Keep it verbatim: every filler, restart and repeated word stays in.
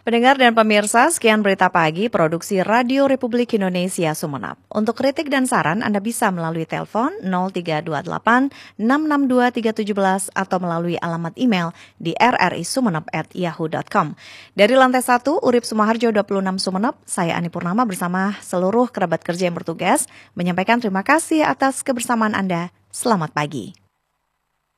Pendengar dan pemirsa, sekian berita pagi produksi Radio Republik Indonesia Sumeneb. Untuk kritik dan saran Anda bisa melalui telepon nol tiga dua delapan enam enam dua tiga tujuh atau melalui alamat email di r r i sumeneb at yahoo dot com. Dari lantai satu, Urip Sumoharjo dua puluh enam Sumeneb, saya Ani Purnama bersama seluruh kerabat kerja yang bertugas menyampaikan terima kasih atas kebersamaan Anda. Selamat pagi.